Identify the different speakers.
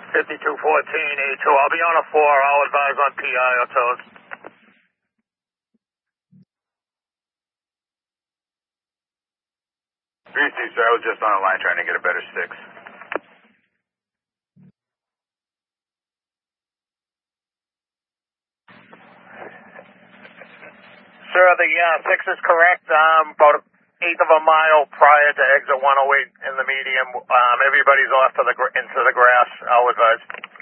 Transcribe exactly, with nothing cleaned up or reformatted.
Speaker 1: fifty-two fourteen, A two. I'll be on a four. I'll advise on P I or toast.
Speaker 2: B C, sir, I was just on the line trying to get a better six.
Speaker 1: Sir, the uh, six is correct. Um, about an eighth of a mile prior to exit one oh eight in the medium. Um, everybody's off to the gr- into the grass. I'll advise.